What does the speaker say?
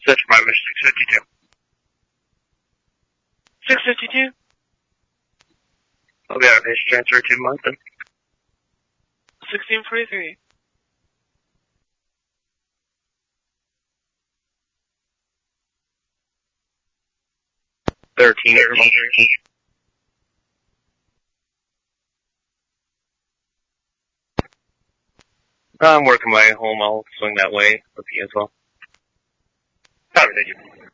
Central Fiber 652. 652? I'll be out of patient transfer to Moncton. 1643. I'm working my way home. I'll swing that way with you as well. Copy, thank you.